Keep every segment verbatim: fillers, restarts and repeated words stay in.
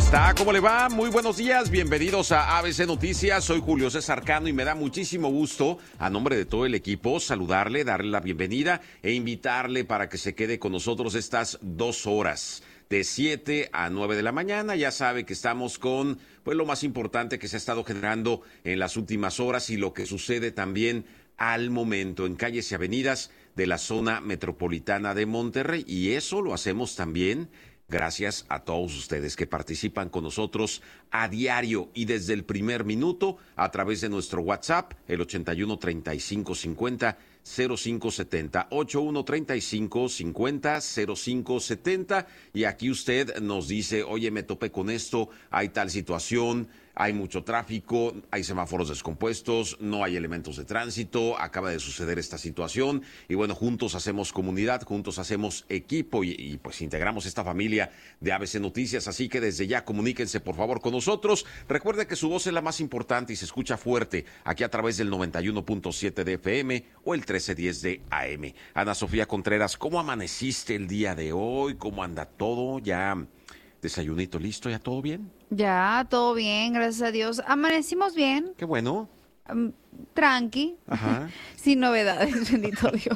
está? ¿Cómo le va? Muy buenos días, bienvenidos a A B C Noticias. Soy Julio César Cano y me da muchísimo gusto, a nombre de todo el equipo, saludarle, darle la bienvenida e invitarle para que se quede con nosotros estas dos horas, de siete a nueve de la mañana. Ya sabe que estamos con pues lo más importante que se ha estado generando en las últimas horas y lo que sucede también al momento en calles y avenidas de la zona metropolitana de Monterrey. Y eso lo hacemos también gracias a todos ustedes que participan con nosotros a diario y desde el primer minuto a través de nuestro WhatsApp, el ochenta y uno, treinta y cinco, cincuenta, cero cinco setenta, ochenta y uno, treinta y cinco, cincuenta, cero cinco setenta. Y aquí usted nos dice, oye, me topé con esto, hay tal situación, hay mucho tráfico, hay semáforos descompuestos, no hay elementos de tránsito, acaba de suceder esta situación y bueno, juntos hacemos comunidad, juntos hacemos equipo y, y pues integramos esta familia de A B C Noticias, así que desde ya comuníquense por favor con nosotros. Recuerde que su voz es la más importante y se escucha fuerte aquí a través del noventa y uno punto siete de F M o el trece diez de A M. Ana Sofía Contreras, ¿cómo amaneciste el día de hoy? ¿Cómo anda todo? ¿Ya desayunito listo? ¿Ya todo bien? Ya, todo bien, gracias a Dios. Amanecimos bien. Qué bueno. Um, tranqui. Ajá. Sin novedades, bendito Dios.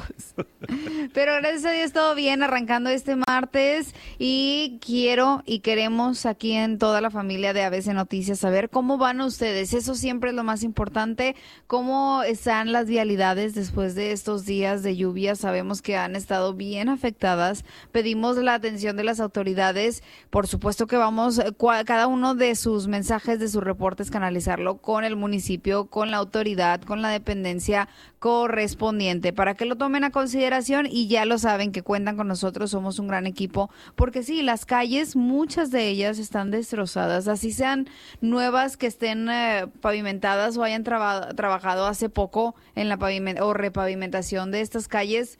Pero gracias a Dios todo bien, arrancando este martes. Y quiero y queremos aquí en toda la familia de A B C Noticias saber cómo van ustedes. Eso siempre es lo más importante. ¿Cómo están las vialidades después de estos días de lluvia? Sabemos que han estado bien afectadas. Pedimos la atención de las autoridades. Por supuesto que vamos, cada uno de sus mensajes, de sus reportes, canalizarlo con el municipio, con la autoridad, con la dependencia correspondiente para que lo tomen a consideración y ya lo saben que cuentan con nosotros, somos un gran equipo, porque sí, las calles, muchas de ellas están destrozadas, así sean nuevas que estén eh, pavimentadas o hayan traba- trabajado hace poco en la paviment- o repavimentación de estas calles,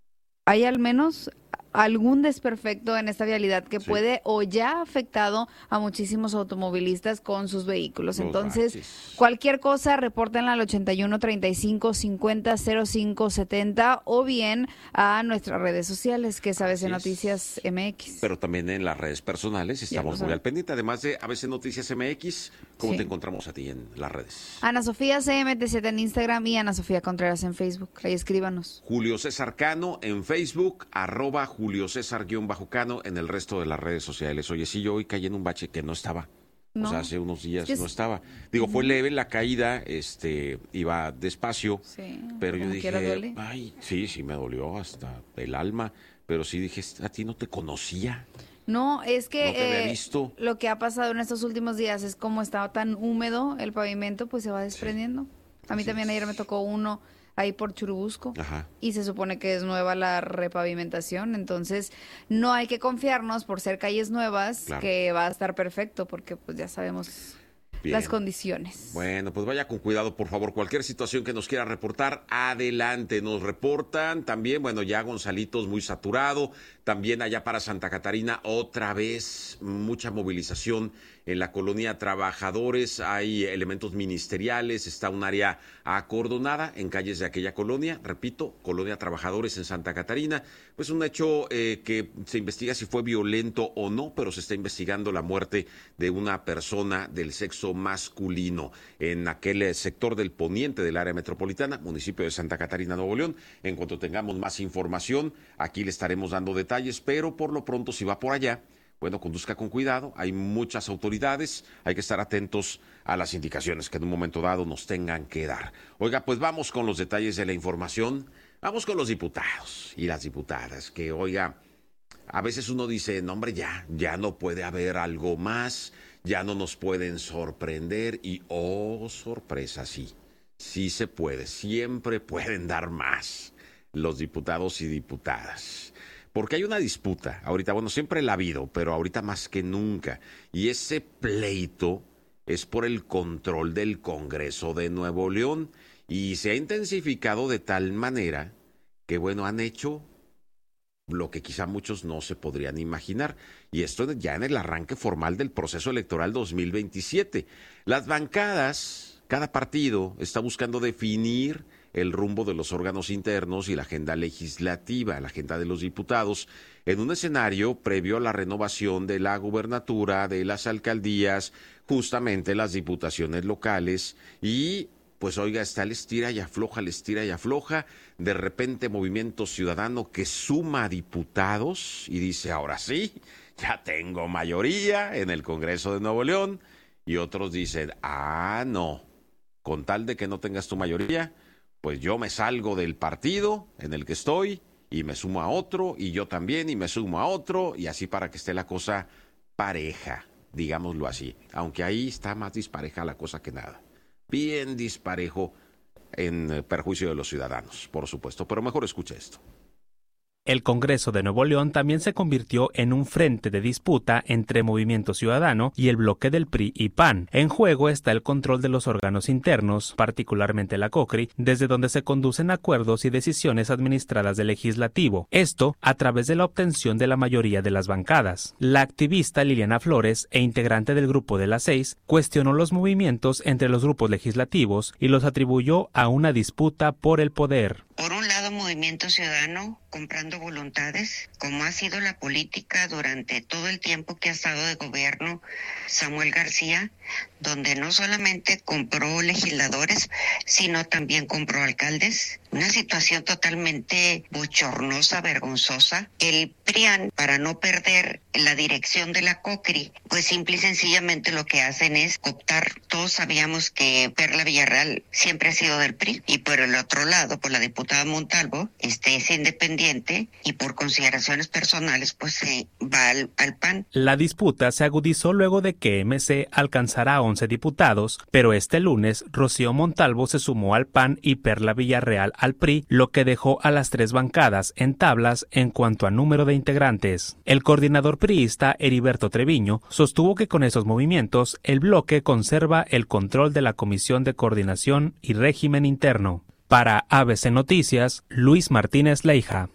hay al menos algún desperfecto en esta vialidad que sí puede o ya ha afectado a muchísimos automovilistas con sus vehículos. Los Entonces, baches. Cualquier cosa, repórtenla al ochenta y uno, treinta y cinco, cincuenta, cero cinco setenta o bien a nuestras redes sociales, que es A B C Noticias M X. Pero también en las redes personales estamos muy al pendiente. Además de A B C Noticias M X, ¿cómo sí te encontramos a ti en las redes? Ana Sofía C M T siete en Instagram y Ana Sofía Contreras en Facebook. Ahí escríbanos. Julio César Cano en Facebook, arroba Julio César-Cano en el resto de las redes sociales. Oye, sí, yo hoy caí en un bache que no estaba. No. O sea, hace unos días es... no estaba. Digo, fue leve la caída, este, iba despacio, sí, pero yo dije, ay, sí, sí me dolió hasta el alma, pero sí dije, a ti no te conocía. No, es que no te había eh, visto. Lo que ha pasado en estos últimos días es como estaba tan húmedo el pavimento, pues se va desprendiendo. Sí. A mí Así también es. Ayer me tocó uno ahí por Churubusco. Ajá. Y se supone que es nueva la repavimentación, entonces no hay que confiarnos por ser calles nuevas, claro, que va a estar perfecto, porque pues ya sabemos Bien. Las condiciones. Bueno, pues vaya con cuidado, por favor. Cualquier situación que nos quiera reportar, adelante. Nos reportan también, bueno, ya Gonzalitos muy saturado, también allá para Santa Catarina, otra vez mucha movilización en la colonia Trabajadores, hay elementos ministeriales, está un área acordonada en calles de aquella colonia, repito, colonia Trabajadores en Santa Catarina, pues un hecho eh, que se investiga si fue violento o no, pero se está investigando la muerte de una persona del sexo masculino en aquel sector del poniente del área metropolitana, municipio de Santa Catarina, Nuevo León. En cuanto tengamos más información, aquí le estaremos dando detalles, pero por lo pronto si va por allá, bueno, conduzca con cuidado, hay muchas autoridades, hay que estar atentos a las indicaciones que en un momento dado nos tengan que dar. Oiga, pues vamos con los detalles de la información, vamos con los diputados y las diputadas, que oiga, a veces uno dice, no hombre, ya, ya no puede haber algo más, ya no nos pueden sorprender y, oh, sorpresa, sí, sí se puede, siempre pueden dar más los diputados y diputadas. Porque hay una disputa, ahorita, bueno, siempre la ha habido, pero ahorita más que nunca. Y ese pleito es por el control del Congreso de Nuevo León. Y se ha intensificado de tal manera que, bueno, han hecho lo que quizá muchos no se podrían imaginar. Y esto ya en el arranque formal del proceso electoral dos mil veintisiete. Las bancadas, cada partido está buscando definir el rumbo de los órganos internos y la agenda legislativa, la agenda de los diputados, en un escenario previo a la renovación de la gubernatura, de las alcaldías, justamente las diputaciones locales y... Pues oiga, está el estira y afloja, el estira y afloja. De repente Movimiento Ciudadano que suma diputados y dice, ahora sí, ya tengo mayoría en el Congreso de Nuevo León. Y otros dicen, ah, no, con tal de que no tengas tu mayoría, pues yo me salgo del partido en el que estoy y me sumo a otro, y yo también, y me sumo a otro, y así para que esté la cosa pareja, digámoslo así. Aunque ahí está más dispareja la cosa que nada. Bien disparejo en perjuicio de los ciudadanos, por supuesto. Pero mejor escuche esto. El Congreso de Nuevo León también se convirtió en un frente de disputa entre Movimiento Ciudadano y el bloque del P R I y P A N. En juego está el control de los órganos internos, particularmente la COCRI, desde donde se conducen acuerdos y decisiones administradas del Legislativo. Esto a través de la obtención de la mayoría de las bancadas. La activista Liliana Flores e integrante del Grupo de las Seis cuestionó los movimientos entre los grupos legislativos y los atribuyó a una disputa por el poder. Por un lado, Movimiento Ciudadano comprando voluntades, como ha sido la política durante todo el tiempo que ha estado de gobierno Samuel García, donde no solamente compró legisladores, sino también compró alcaldes. Una situación totalmente bochornosa, vergonzosa. El P R I A N, para no perder la dirección de la COCRI, pues simple y sencillamente lo que hacen es optar. Todos sabíamos que Perla Villarreal siempre ha sido del P R I, y por el otro lado, por la diputada Montalvo, este es independiente y por consideraciones personales, pues se va al, al P A N. La disputa se agudizó luego de que M C alcanzara once diputados, pero este lunes Rocío Montalvo se sumó al P A N y Perla Villarreal al P R I, lo que dejó a las tres bancadas en tablas en cuanto a número de integrantes. El coordinador priista Heriberto Treviño sostuvo que con esos movimientos el bloque conserva el control de la Comisión de Coordinación y Régimen Interno. Para A B C Noticias, Luis Martínez Leija.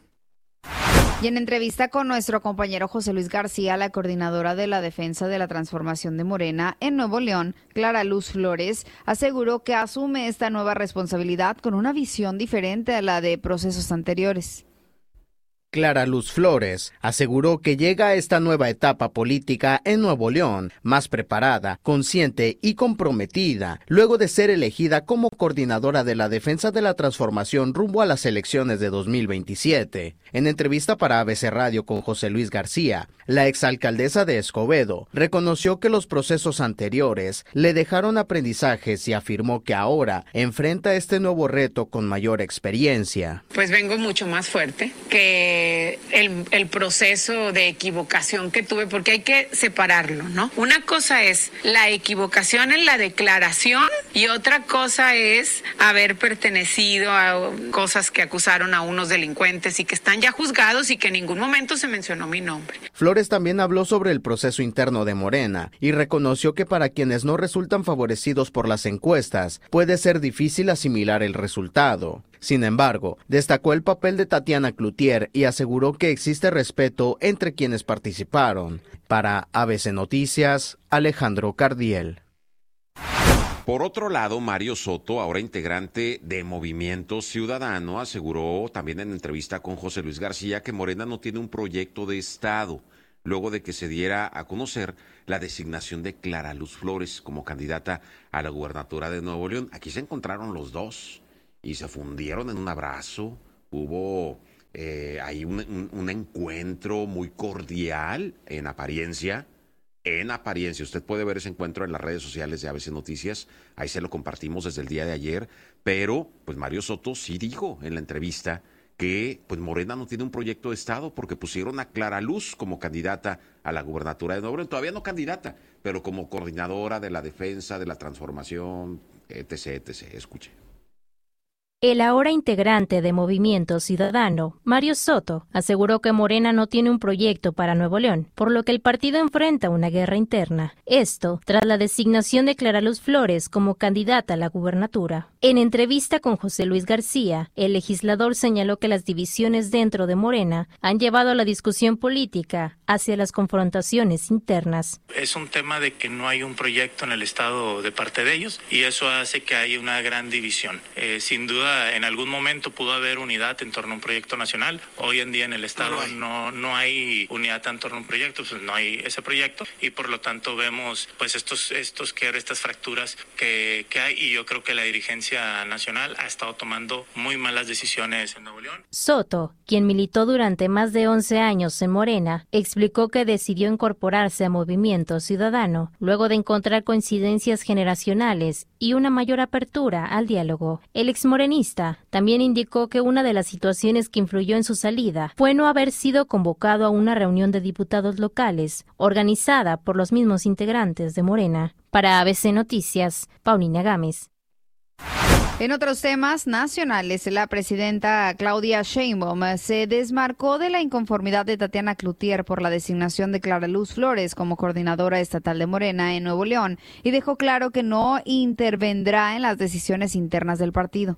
Y en entrevista con nuestro compañero José Luis García, la coordinadora de la Defensa de la Transformación de Morena en Nuevo León, Clara Luz Flores, aseguró que asume esta nueva responsabilidad con una visión diferente a la de procesos anteriores. Clara Luz Flores aseguró que llega a esta nueva etapa política en Nuevo León más preparada, consciente y comprometida, luego de ser elegida como coordinadora de la Defensa de la Transformación rumbo a las elecciones de dos mil veintisiete. En entrevista para A B C Radio con José Luis García, la exalcaldesa de Escobedo reconoció que los procesos anteriores le dejaron aprendizajes y afirmó que ahora enfrenta este nuevo reto con mayor experiencia. Pues vengo mucho más fuerte que El, el proceso de equivocación que tuve, porque hay que separarlo, ¿no? Una cosa es la equivocación en la declaración y otra cosa es haber pertenecido a cosas que acusaron a unos delincuentes y que están ya juzgados y que en ningún momento se mencionó mi nombre. Flores también habló sobre el proceso interno de Morena y reconoció que para quienes no resultan favorecidos por las encuestas, puede ser difícil asimilar el resultado. Sin embargo, destacó el papel de Tatiana Cloutier y aseguró que existe respeto entre quienes participaron. Para A B C Noticias, Alejandro Cardiel. Por otro lado, Mario Soto, ahora integrante de Movimiento Ciudadano, aseguró también en entrevista con José Luis García que Morena no tiene un proyecto de Estado, luego de que se diera a conocer la designación de Clara Luz Flores como candidata a la gubernatura de Nuevo León. Aquí se encontraron los dos y se fundieron en un abrazo. Hubo eh, ahí un, un, un encuentro muy cordial en apariencia. En apariencia, usted puede ver ese encuentro en las redes sociales de A B C Noticias, ahí se lo compartimos desde el día de ayer, pero pues Mario Soto sí dijo en la entrevista que pues Morena no tiene un proyecto de Estado porque pusieron a Clara Luz como candidata a la gubernatura de Nuevo León, todavía no candidata, pero como coordinadora de la defensa, de la transformación, etc, etcétera. Escuche. El ahora integrante de Movimiento Ciudadano, Mario Soto, aseguró que Morena no tiene un proyecto para Nuevo León, por lo que el partido enfrenta una guerra interna. Esto tras la designación de Clara Luz Flores como candidata a la gubernatura. En entrevista con José Luis García, el legislador señaló que las divisiones dentro de Morena han llevado a la discusión política hacia las confrontaciones internas. Es un tema de que no hay un proyecto en el Estado de parte de ellos y eso hace que haya una gran división. Eh, sin duda duda, en algún momento pudo haber unidad en torno a un proyecto nacional. Hoy en día en el Estado no, no hay unidad en torno a un proyecto, pues no hay ese proyecto y por lo tanto vemos pues estos, estos estas fracturas que, que hay y yo creo que la dirigencia nacional ha estado tomando muy malas decisiones en Nuevo León. Soto, quien militó durante más de once años en Morena, explicó que decidió incorporarse a Movimiento Ciudadano luego de encontrar coincidencias generacionales y una mayor apertura al diálogo. El exmorenista también indicó que una de las situaciones que influyó en su salida fue no haber sido convocado a una reunión de diputados locales organizada por los mismos integrantes de Morena. Para A B C Noticias, Paulina Gámez. En otros temas nacionales, la presidenta Claudia Sheinbaum se desmarcó de la inconformidad de Tatiana Cloutier por la designación de Clara Luz Flores como coordinadora estatal de Morena en Nuevo León y dejó claro que no intervendrá en las decisiones internas del partido.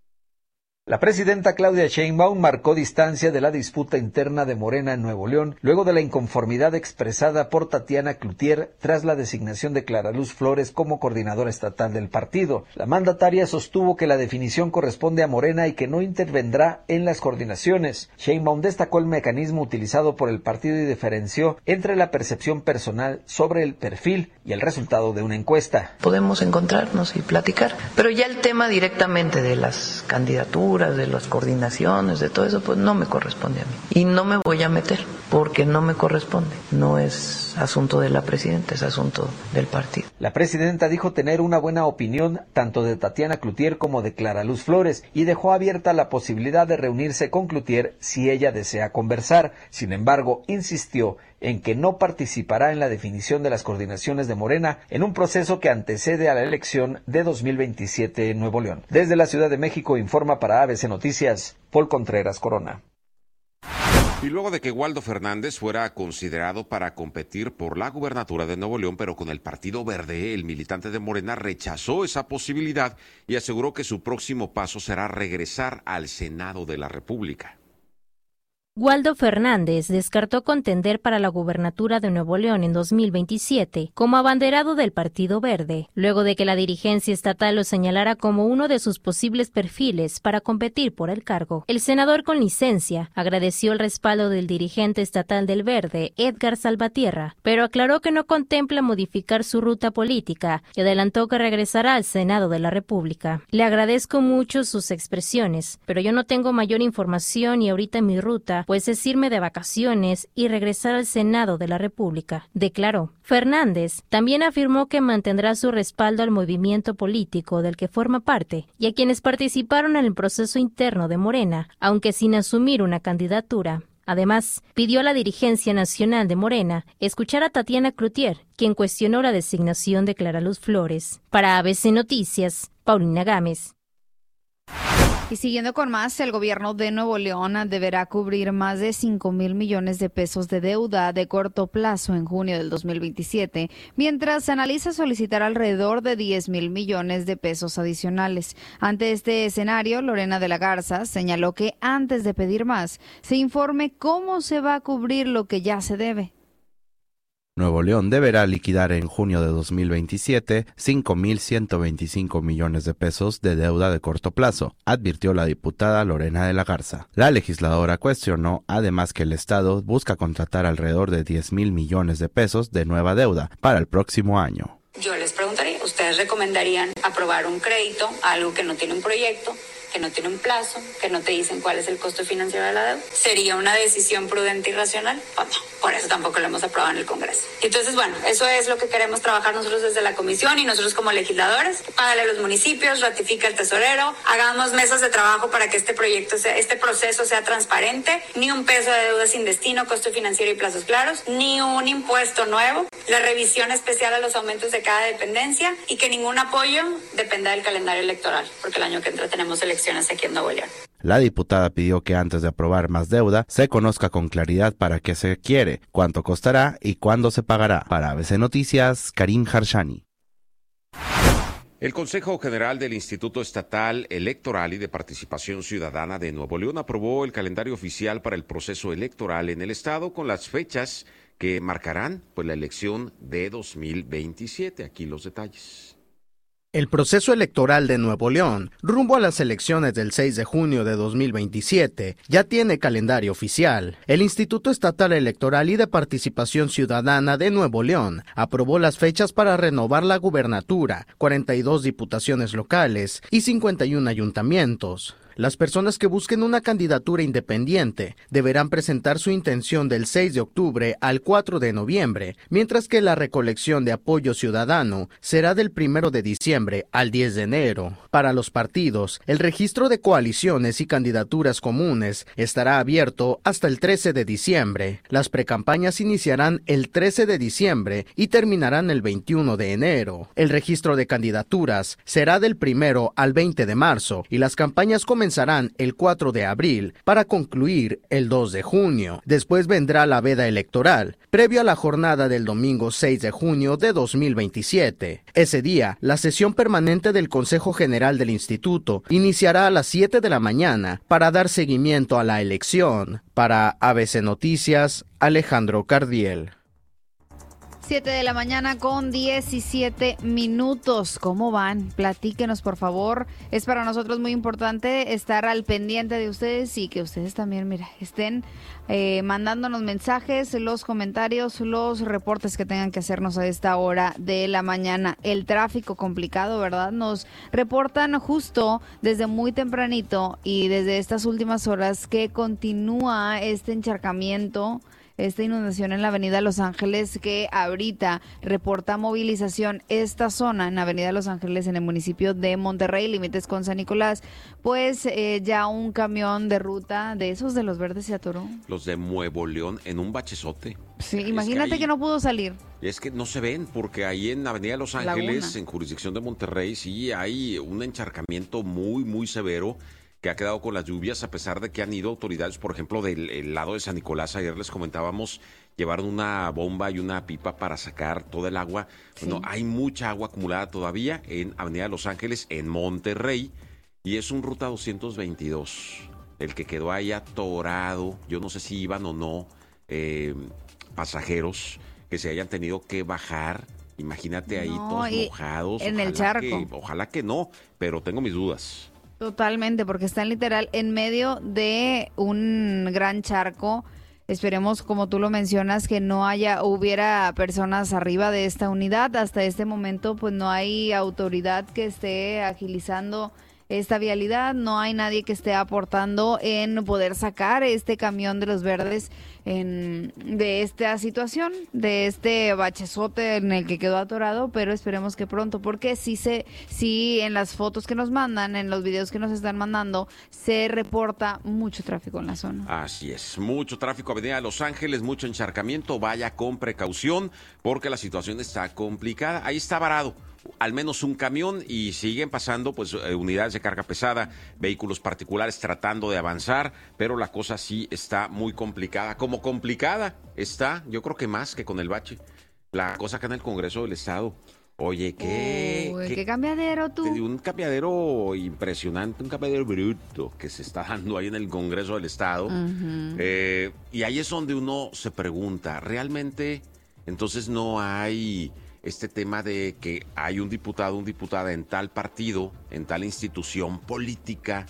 La presidenta Claudia Sheinbaum marcó distancia de la disputa interna de Morena en Nuevo León, luego de la inconformidad expresada por Tatiana Cloutier tras la designación de Clara Luz Flores como coordinadora estatal del partido. La mandataria sostuvo que la definición corresponde a Morena y que no intervendrá en las coordinaciones. Sheinbaum destacó el mecanismo utilizado por el partido y diferenció entre la percepción personal sobre el perfil y el resultado de una encuesta. Podemos encontrarnos y platicar, pero ya el tema directamente de las candidaturas, de las coordinaciones, de todo eso, pues no me corresponde a mí. Y no me voy a meter, porque no me corresponde. No es asunto de la presidenta, es asunto del partido. La presidenta dijo tener una buena opinión tanto de Tatiana Cloutier como de Clara Luz Flores y dejó abierta la posibilidad de reunirse con Cloutier si ella desea conversar. Sin embargo, insistió en que no participará en la definición de las coordinaciones de Morena en un proceso que antecede a la elección de dos mil veintisiete en Nuevo León. Desde la Ciudad de México informa para A B C Noticias, Paul Contreras Corona. Y luego de que Waldo Fernández fuera considerado para competir por la gubernatura de Nuevo León, pero con el Partido Verde, el militante de Morena rechazó esa posibilidad y aseguró que su próximo paso será regresar al Senado de la República. Waldo Fernández descartó contender para la gubernatura de Nuevo León en dos mil veintisiete como abanderado del Partido Verde, luego de que la dirigencia estatal lo señalara como uno de sus posibles perfiles para competir por el cargo. El senador con licencia agradeció el respaldo del dirigente estatal del Verde, Edgar Salvatierra, pero aclaró que no contempla modificar su ruta política y adelantó que regresará al Senado de la República. Le agradezco mucho sus expresiones, pero yo no tengo mayor información y ahorita mi ruta pues es irme de vacaciones y regresar al Senado de la República, declaró. Fernández también afirmó que mantendrá su respaldo al movimiento político del que forma parte y a quienes participaron en el proceso interno de Morena, aunque sin asumir una candidatura. Además, pidió a la dirigencia nacional de Morena escuchar a Tatiana Cloutier, quien cuestionó la designación de Clara Luz Flores. Para A B C Noticias, Paulina Gámez. Y siguiendo con más, el gobierno de Nuevo León deberá cubrir más de cinco mil millones de pesos de deuda de corto plazo en junio del dos mil veintisiete, mientras se analiza solicitar alrededor de diez mil millones de pesos adicionales. Ante este escenario, Lorena de la Garza señaló que antes de pedir más, se informe cómo se va a cubrir lo que ya se debe. Nuevo León deberá liquidar en junio de dos mil veintisiete cinco mil ciento veinticinco millones de pesos de deuda de corto plazo, advirtió la diputada Lorena de la Garza. La legisladora cuestionó además que el Estado busca contratar alrededor de diez mil millones de pesos de nueva deuda para el próximo año. Yo les preguntaría, ¿ustedes recomendarían aprobar un crédito, algo que no tiene un proyecto, que no tiene un plazo, que no te dicen cuál es el costo financiero de la deuda? ¿Sería una decisión prudente y racional? O no, por eso tampoco lo hemos aprobado en el Congreso. Entonces, bueno, eso es lo que queremos trabajar nosotros desde la Comisión y nosotros como legisladores. Págale a los municipios, ratifica el tesorero, hagamos mesas de trabajo para que este proyecto, sea, este proceso sea transparente, ni un peso de deuda sin destino, costo financiero y plazos claros, ni un impuesto nuevo, la revisión especial a los aumentos de cada dependencia y que ningún apoyo dependa del calendario electoral, porque el año que entra tenemos elecciones aquí en Nuevo León. La diputada pidió que antes de aprobar más deuda se conozca con claridad para qué se quiere, cuánto costará y cuándo se pagará. Para A B C Noticias, Karim Harshani. El Consejo General del Instituto Estatal Electoral y de Participación Ciudadana de Nuevo León aprobó el calendario oficial para el proceso electoral en el estado con las fechas que marcarán pues la elección de dos mil veintisiete. Aquí los detalles. El proceso electoral de Nuevo León, rumbo a las elecciones del seis de junio de dos mil veintisiete, ya tiene calendario oficial. El Instituto Estatal Electoral y de Participación Ciudadana de Nuevo León aprobó las fechas para renovar la gubernatura, cuarenta y dos diputaciones locales y cincuenta y uno ayuntamientos. Las personas que busquen una candidatura independiente deberán presentar su intención del seis de octubre al cuatro de noviembre, mientras que la recolección de apoyo ciudadano será del primero de diciembre al diez de enero. Para los partidos, el registro de coaliciones y candidaturas comunes estará abierto hasta el trece de diciembre. Las precampañas iniciarán el trece de diciembre y terminarán el veintiuno de enero. El registro de candidaturas será del primero al veinte de marzo y las campañas comenzarán el cuatro de abril para concluir el dos de junio. Después vendrá la veda electoral, previo a la jornada del domingo seis de junio de dos mil veintisiete. Ese día, la sesión permanente del Consejo General del Instituto iniciará a las siete de la mañana para dar seguimiento a la elección. Para A B C Noticias, Alejandro Cardiel. siete de la mañana con diecisiete minutos. ¿Cómo van? Platíquenos, por favor. Es para nosotros muy importante estar al pendiente de ustedes y que ustedes también, mira, estén eh, mandándonos mensajes, los comentarios, los reportes que tengan que hacernos a esta hora de la mañana. El tráfico complicado, ¿verdad? Nos reportan justo desde muy tempranito y desde estas últimas horas que continúa este encharcamiento, esta inundación en la avenida Los Ángeles, que ahorita reporta movilización esta zona en avenida Los Ángeles en el municipio de Monterrey, límites con San Nicolás. Pues eh, ya un camión de ruta de esos de los verdes se atoró. Los de Nuevo León en un bachezote. Sí, imagínate que, ahí, que no pudo salir. Es que no se ven, porque ahí en avenida Los Ángeles, Laguna, en jurisdicción de Monterrey, sí hay un encharcamiento muy, muy severo que ha quedado con las lluvias, a pesar de que han ido autoridades, por ejemplo, del el lado de San Nicolás. Ayer les comentábamos, llevaron una bomba y una pipa para sacar todo el agua. Sí. Bueno, hay mucha agua acumulada todavía en avenida Los Ángeles, en Monterrey, y es un ruta doscientos veintidós, el que quedó ahí atorado. Yo no sé si iban o no eh, pasajeros que se hayan tenido que bajar. Imagínate ahí no, todos mojados. En el charco. Que, ojalá que no, pero tengo mis dudas. Totalmente, porque están literal en medio de un gran charco. Esperemos, como tú lo mencionas, que no haya, hubiera personas arriba de esta unidad. Hasta este momento, pues no hay autoridad que esté agilizando esta vialidad, no hay nadie que esté aportando en poder sacar este camión de los verdes en, de esta situación, de este bachezote en el que quedó atorado, pero esperemos que pronto, porque sí, se, sí en las fotos que nos mandan, en los videos que nos están mandando, se reporta mucho tráfico en la zona. Así es, mucho tráfico, avenida Los Ángeles, mucho encharcamiento, vaya con precaución, porque la situación está complicada. Ahí está varado al menos un camión y siguen pasando pues eh, unidades de carga pesada, vehículos particulares tratando de avanzar, pero la cosa sí está muy complicada. Como complicada está, yo creo que más que con el bache, la cosa acá en el Congreso del Estado. Oye, ¿qué? Uy, ¿qué, ¿Qué cambiadero tú? Un cambiadero impresionante, un cambiadero bruto que se está dando ahí en el Congreso del Estado. Uh-huh. Eh, y ahí es donde uno se pregunta, ¿realmente entonces no hay este tema de que hay un diputado, un diputada en tal partido, en tal institución política,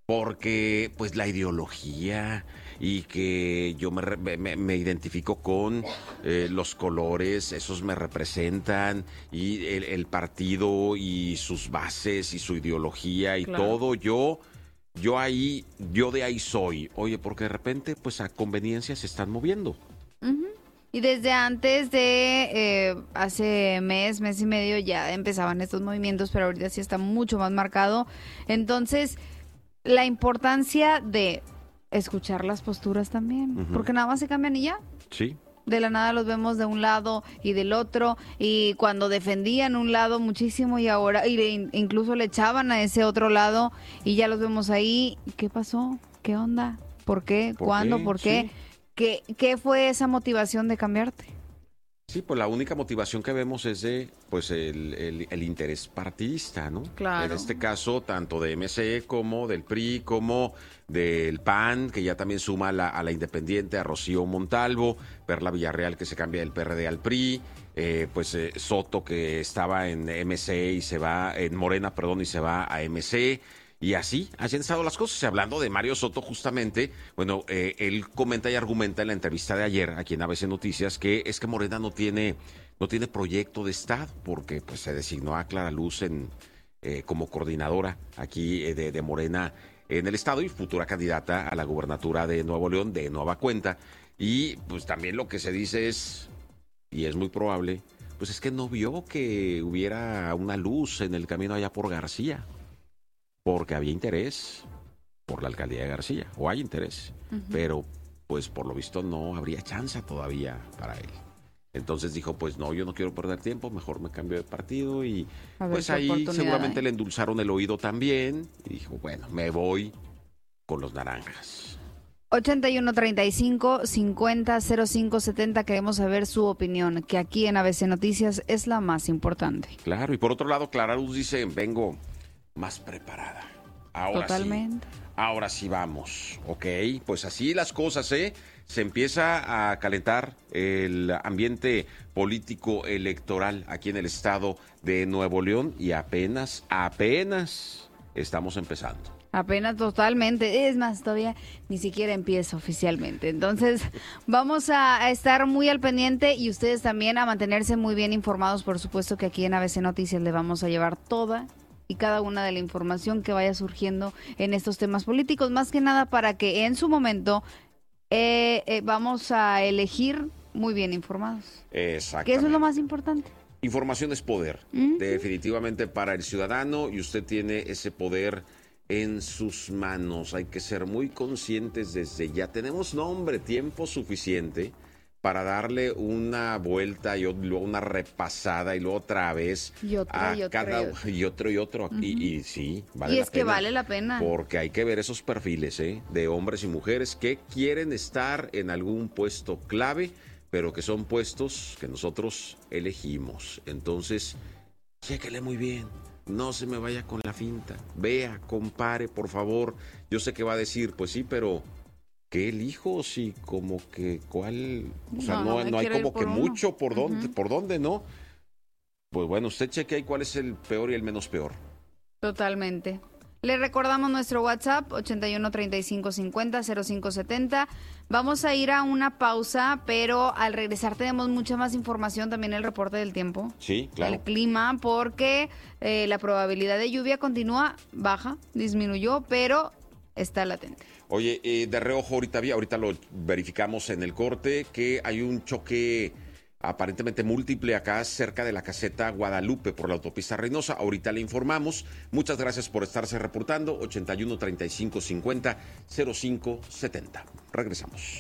porque pues la ideología y que yo me, me, me identifico con eh, los colores, esos me representan, y el, el partido y sus bases y su ideología y claro, todo, yo, yo ahí, yo de ahí soy. Oye, porque de repente pues a conveniencia se están moviendo. Uh-huh. Y desde antes de eh, hace mes, mes y medio ya empezaban estos movimientos, pero ahorita sí está mucho más marcado. Entonces, la importancia de escuchar las posturas también, uh-huh, porque nada más se cambian y ya. Sí. De la nada los vemos de un lado y del otro, y cuando defendían un lado muchísimo y ahora y le, incluso le echaban a ese otro lado y ya los vemos ahí. ¿Qué pasó? ¿Qué onda? ¿Por qué? ¿Por ¿Cuándo? qué? ¿Por qué? Sí. ¿Qué, ¿Qué fue esa motivación de cambiarte? Sí, pues la única motivación que vemos es de pues el, el, el interés partidista, ¿no? Claro. En este caso, tanto de M C como del P R I, como del P A N, que ya también suma a la, a la independiente, a Rocío Montalvo, Perla Villarreal, que se cambia del P R D al P R I, eh, pues eh, Soto, que estaba en M C y se va, en Morena, perdón, y se va a M C. Y así, así han estado las cosas. Y hablando de Mario Soto, justamente, bueno, eh, él comenta y argumenta en la entrevista de ayer aquí en A B C Noticias que es que Morena no tiene, no tiene proyecto de Estado, porque pues se designó a Clara Luz en, eh, como coordinadora aquí eh, de, de Morena en el Estado y futura candidata a la gubernatura de Nuevo León de nueva cuenta. Y pues también lo que se dice es, y es muy probable, pues es que no vio que hubiera una luz en el camino allá por García. Porque había interés por la alcaldía de García, o hay interés, uh-huh. pero pues por lo visto no habría chance todavía para él. Entonces dijo, pues no, yo no quiero perder tiempo, mejor me cambio de partido y pues ahí seguramente hay. Le endulzaron el oído también y dijo, bueno, me voy con los naranjas. ochenta y uno treinta y cinco cincuenta cero cinco setenta, queremos saber su opinión, que aquí en A B C Noticias es la más importante. Claro, y por otro lado, Clara Luz dice, vengo más preparada. Ahora Totalmente. Sí, ahora sí vamos, ok, pues así las cosas, ¿eh? Se empieza a calentar el ambiente político electoral aquí en el estado de Nuevo León y apenas, apenas estamos empezando. Apenas totalmente, es más, todavía ni siquiera empieza oficialmente. Entonces, vamos a, a estar muy al pendiente y ustedes también a mantenerse muy bien informados. Por supuesto que aquí en A B C Noticias le vamos a llevar toda y cada una de la información que vaya surgiendo en estos temas políticos, más que nada para que en su momento eh, eh, vamos a elegir muy bien informados. Exactamente. Que eso es lo más importante. Información es poder, uh-huh. definitivamente para el ciudadano, y usted tiene ese poder en sus manos. Hay que ser muy conscientes desde ya. Tenemos, no hombre, tiempo suficiente para darle una vuelta y luego una repasada y luego otra vez y otro, a y otro, cada y otro y otro y otro uh-huh. y, y sí vale y la es que pena, vale la pena porque hay que ver esos perfiles ¿eh? de hombres y mujeres que quieren estar en algún puesto clave, pero que son puestos que nosotros elegimos. Entonces chéquele muy bien, no se me vaya con la finta, vea, compare, por favor. Yo sé que va a decir, pues sí, pero ¿qué elijo? Sí, como que cuál, o sea, no, no, no hay como que uno. mucho por uh-huh. dónde, por dónde, ¿no? Pues bueno, usted cheque ahí cuál es el peor y el menos peor. Totalmente. Le recordamos nuestro WhatsApp ochenta y uno treinta y cinco cincuenta cero cinco setenta. Vamos a ir a una pausa, pero al regresar tenemos mucha más información, también el reporte del tiempo. Sí, claro. El clima, porque eh, la probabilidad de lluvia continúa baja, disminuyó, pero está latente. Oye, eh, de reojo, ahorita, ahorita lo verificamos en el corte, que hay un choque aparentemente múltiple acá cerca de la caseta Guadalupe por la autopista Reynosa. Ahorita le informamos. Muchas gracias por estarse reportando. ochenta y uno treinta y cinco cincuenta cero cinco setenta. Regresamos.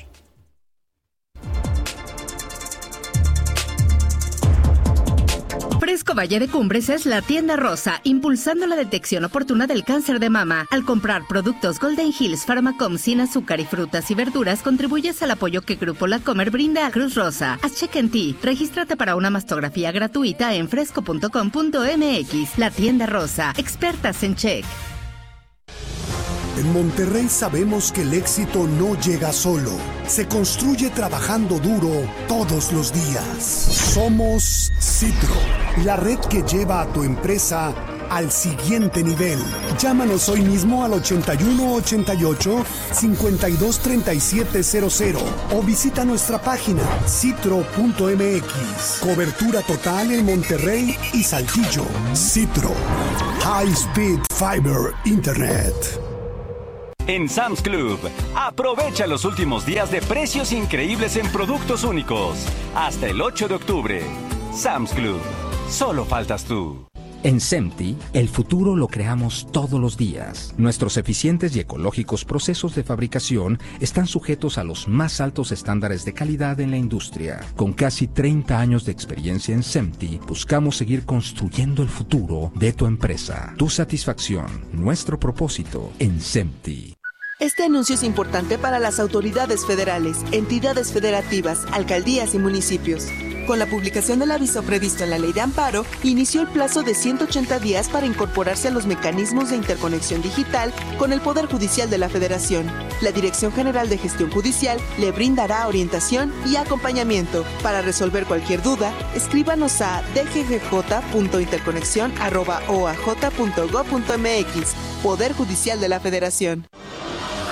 Fresco Valle de Cumbres es la tienda rosa, impulsando la detección oportuna del cáncer de mama. Al comprar productos Golden Hills Pharmacom sin azúcar y frutas y verduras, contribuyes al apoyo que Grupo La Comer brinda a Cruz Rosa. Haz check en ti. Regístrate para una mastografía gratuita en fresco punto com punto m x. La tienda rosa, expertas en check. En Monterrey sabemos que el éxito no llega solo, se construye trabajando duro todos los días. Somos Citro, la red que lleva a tu empresa al siguiente nivel. Llámanos hoy mismo al ochenta y uno ochenta y ocho cincuenta y dos treinta y siete cero cero o visita nuestra página citro punto m x. Cobertura total en Monterrey y Saltillo. Citro, High Speed Fiber Internet. En Sam's Club, aprovecha los últimos días de precios increíbles en productos únicos. Hasta el ocho de octubre. Sam's Club. Solo faltas tú. En SEMTI, el futuro lo creamos todos los días. Nuestros eficientes y ecológicos procesos de fabricación están sujetos a los más altos estándares de calidad en la industria. Con casi treinta años de experiencia en SEMTI, buscamos seguir construyendo el futuro de tu empresa. Tu satisfacción, nuestro propósito en SEMTI. Este anuncio es importante para las autoridades federales, entidades federativas, alcaldías y municipios. Con la publicación del aviso previsto en la Ley de Amparo, inició el plazo de ciento ochenta días para incorporarse a los mecanismos de interconexión digital con el Poder Judicial de la Federación. La Dirección General de Gestión Judicial le brindará orientación y acompañamiento. Para resolver cualquier duda, escríbanos a d g g j punto interconexión arroba o a j punto gob punto m x. Poder Judicial de la Federación.